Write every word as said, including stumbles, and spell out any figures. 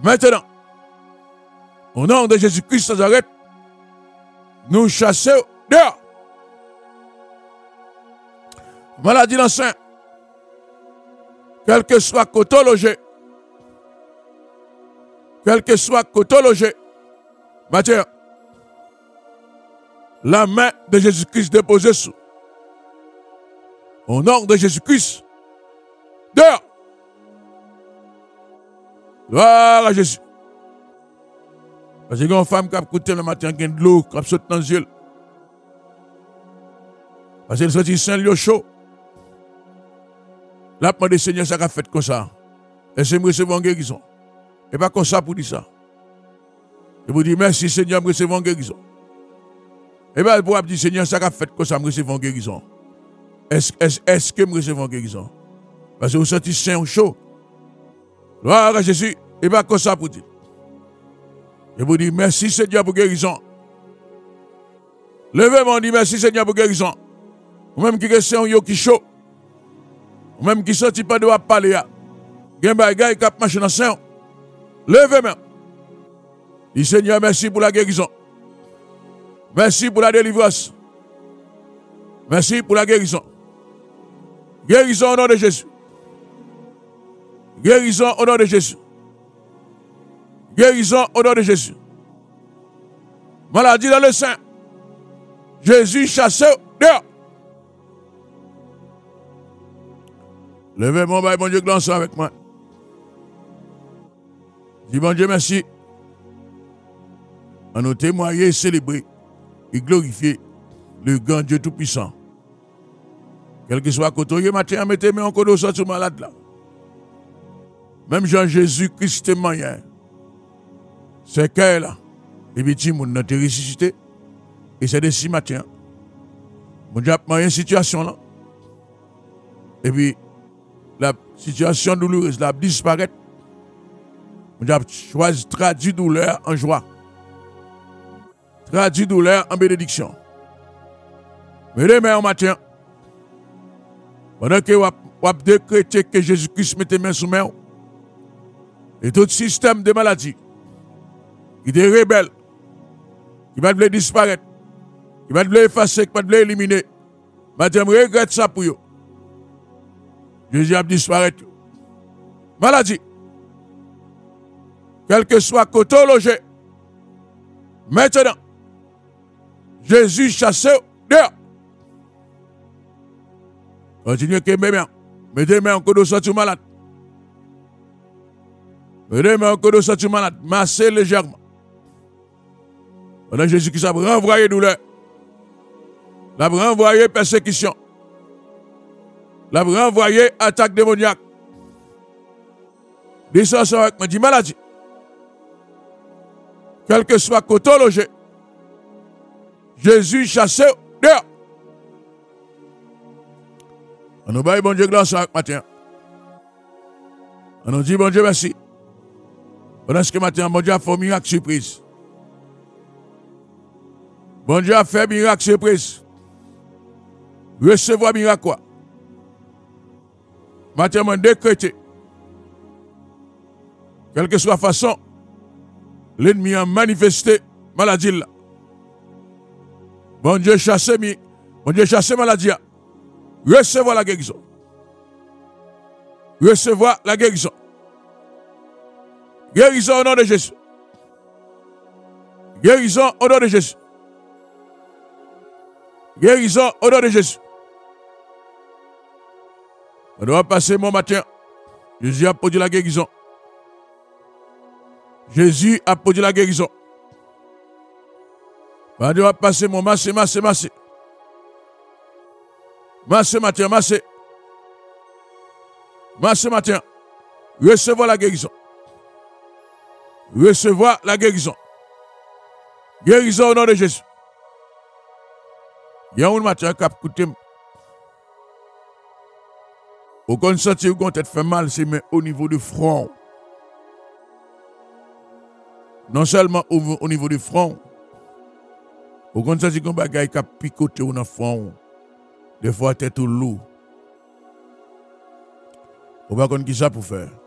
Maintenant, au nom de Jésus-Christ de Nazareth, nous chassons dehors. Maladie dans le sein, quel que soit côté logé, quel que soit côté logé, Mathieu, la main de Jésus-Christ déposée sous. Au nom de Jésus-Christ, dehors. Gloire à Jésus. Parce qu'il y a une femme qui a coûté le matin, qui a de l'eau, qui a sauté dans les yeux. Parce qu'elle sortit saint lieu chaud. Là, pour le Seigneur, ça a fait comme ça. Et c'est me recevoir en guérison. Et pas comme ça pour dire ça. Et vous dites merci Seigneur, me recevoir en guérison. Et bien, pour dire Seigneur, ça a fait comme ça, me recevoir en guérison. Est-ce est, est que me recevoir en guérison? Parce que vous sentez saint chaud. Gloire à Jésus. Et pas comme ça pour dire. Et vous dites merci Seigneur pour guérison. Levez-moi, dit merci Seigneur pour guérison. Ou même qui est un yo qui chaud. Ou même qui sortit pas de parler. Il y a un gars qui a marché dans le sein. Levez-moi. Dis Seigneur, merci pour la guérison. Merci pour la délivrance. Merci pour la guérison. Guérison au nom de Jésus. Guérison au nom de Jésus. Guérison au nom de Jésus. Maladie dans le sein. Jésus chasse dehors. Levez mon bail, mon Dieu, glance avec moi. Dis bon Dieu, merci. À nous témoigner, célébrer et glorifier le grand Dieu Tout-Puissant. Quel que soit côté, matin, mettez-moi en codo sur malade là. Même Jean-Jésus-Christ est moyen. C'est qu'elle là. Et puis, tu m'as été ressuscité. Et c'est de six matins. Mon Dieu a une situation là. Et puis, la situation douloureuse là disparaît. Mon Dieu a choisi de traduire douleur en joie. Traduire douleur en bénédiction. Mais demain au matin, pendant que vous avez décrété que Jésus-Christ mette main sous main, et tout système de maladie, qui est rebelle, qui va disparaître, qui va effacer, qui va éliminer, madame regrette ça pour vous. Jésus a disparu. Maladie, quel que soit côté logé, maintenant, Jésus chasse dehors. Continuez que mes mains. Mettez mes mains en codo sorti malade. Mettez mes mains en codo sorti malade. Massez légèrement. Pendant Jésus qui a renvoyé douleur. L'a renvoyé persécution. L'a renvoyé attaque démoniaque. Descends avec moi, dit maladie. Quel que soit côté logé. Jésus chasse dehors. On nous baille bon Dieu grâce avec matin. On nous dit bon Dieu merci. Pendant ce matin, bon Dieu a fait un miracle surprise. Bon Dieu a fait un miracle surprise. Recevoir miracle quoi? Matin, on décrété. Quelle que soit la façon, l'ennemi a manifesté maladie là. Bon Dieu chasse mi, bon Dieu chasse maladie. Recevoir la guérison. Recevoir la guérison. Guérison au nom de Jésus. Guérison au nom de Jésus. Guérison au nom de Jésus. On doit passer mon matin. Jésus a produit la guérison. Jésus a produit la guérison. On doit passer mon massé, massé, massé. Massé matin, massé. Massé matin. Recevoir la guérison. Recevoir la guérison. Guérison au nom de Jésus. Il y a un matin qui a écouté. Au qu'on sentir qu'on tête fait mal, c'est mais au niveau du front. Non seulement au, au niveau du front. Au qu'on sentir qu'on bagaille qui a picoté au front. Des fois, tête ou lourd. On va connaître qui ça pour faire.